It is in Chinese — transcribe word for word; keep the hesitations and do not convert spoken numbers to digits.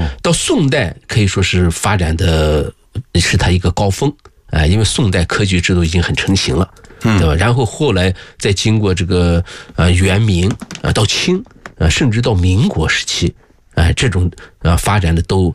到宋代可以说是发展的是它一个高峰啊，因为宋代科举制度已经很成型了，对吧？然后后来再经过这个呃元明啊到清啊，甚至到民国时期。哎，这种呃发展的都